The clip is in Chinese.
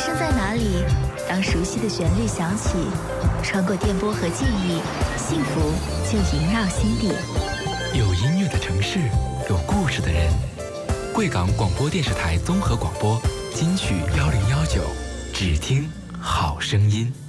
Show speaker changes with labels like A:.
A: 生在哪里？当熟悉的旋律响起，穿过电波和记忆，幸福就萦绕心底。
B: 有音乐的城市，有故事的人。贵港广播电视台综合广播金曲1019，只听好声音。